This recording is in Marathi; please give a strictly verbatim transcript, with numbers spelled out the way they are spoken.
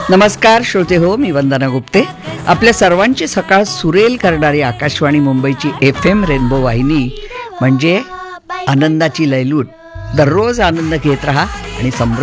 नमस्कार श्रोते हो, मी वंदना गुप्ते. आपल्या सर्वांची सकाळ सुरेल करणारी आकाशवाणी मुंबईची एफ एम रेनबो वाहिनी म्हणजे आनंदाची लयलूट. दररोज आनंद घेत राहा आणि समृद्ध